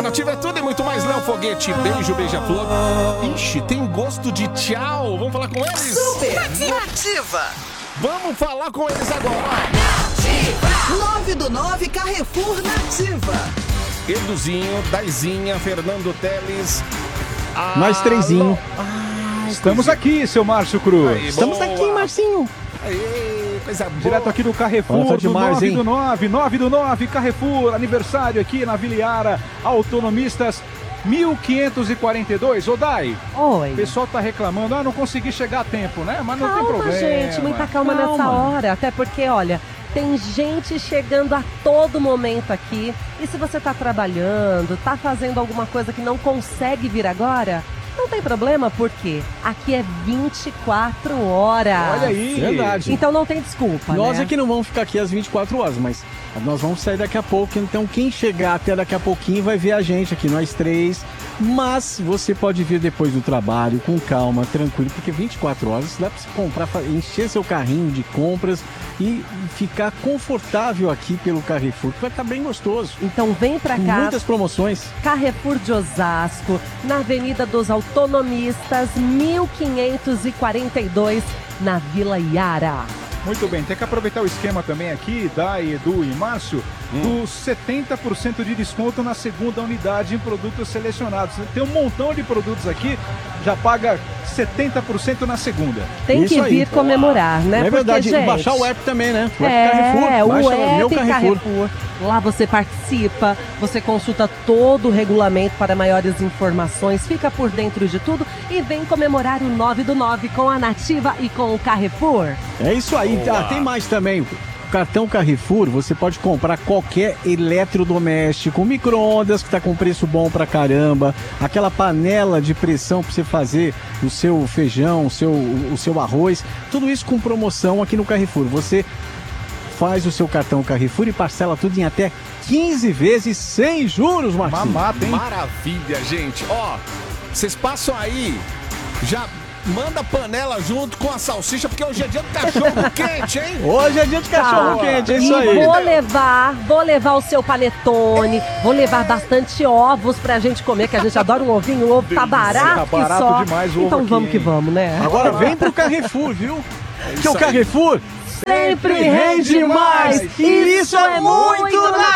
Nativa é tudo e muito mais. Léo Foguete, beijo, beija-flor. Ixi, tem gosto de tchau. Vamos falar com eles? Super Nativa. Vamos falar com eles agora. Nativa. 9 do 9 Carrefour Nativa. Eduzinho, Daizinha, Fernando Teles. Mais trezinho. Estamos aqui, seu Márcio Cruz. Aí, Estamos boa. aqui, Marcinho. Aê, coisa boa. Direto aqui do Carrefour, Nossa, do demais, 9 hein? do 9, 9 do 9, Carrefour, aniversário aqui na Vila Iara, Autonomistas 1542. Ô Dai, Oi. o pessoal tá reclamando, não consegui chegar a tempo, né? Mas não tem Calma, problema. gente, muita calma nessa hora. Até porque, olha, tem gente chegando a todo momento aqui. E se você tá trabalhando, tá fazendo alguma coisa que não consegue vir agora, não tem problema, porque aqui é 24 horas. Olha aí. Verdade. Então não tem desculpa, Nós né? é que não vamos ficar aqui às 24 horas, mas nós vamos sair daqui a pouco. Então quem chegar até daqui a pouquinho vai ver a gente aqui, nós três. Mas você pode vir depois do trabalho, com calma, tranquilo, porque 24 horas dá pra você comprar, encher seu carrinho de compras e ficar confortável aqui pelo Carrefour, que vai ficar bem gostoso. Então vem pra Com cá, muitas promoções. Carrefour de Osasco, na Avenida dos Autonomistas, 1542, na Vila Iara. Muito bem, tem que aproveitar o esquema também aqui, Dai, Edu e Márcio, dos 70% de desconto na segunda unidade em produtos selecionados. Tem um montão de produtos aqui, já paga 70% na segunda. Tem Isso que aí. vir comemorar, né? É verdade, Porque, e baixar gente, o app também, né? O app Carrefour. o Baixa meu app Carrefour. Lá você participa, você consulta todo o regulamento para maiores informações, fica por dentro de tudo e vem comemorar o 9 do 9 com a Nativa e com o Carrefour. É isso aí. Boa. Ah, tem mais também. O cartão Carrefour, você pode comprar qualquer eletrodoméstico, micro-ondas que tá com preço bom pra caramba, aquela panela de pressão pra você fazer o seu feijão, o seu arroz, tudo isso com promoção aqui no Carrefour. Você faz o seu cartão Carrefour e parcela tudo em até 15 vezes sem juros, Marcinho. Mamata, hein? Maravilha, gente. Ó, vocês passam aí, já manda panela junto com a salsicha, porque hoje é dia do cachorro quente, hein? Hoje é dia de cachorro quente, é isso E aí. vou levar o seu panetone, vou levar bastante ovos pra gente comer, que a gente adora um ovinho, o ovo tá barato, Tá que barato só. demais o ovo Então aqui, vamos que hein? vamos, né? Agora vem pro Carrefour, viu? Que isso o aí. Carrefour Sempre rende mais, e isso é muito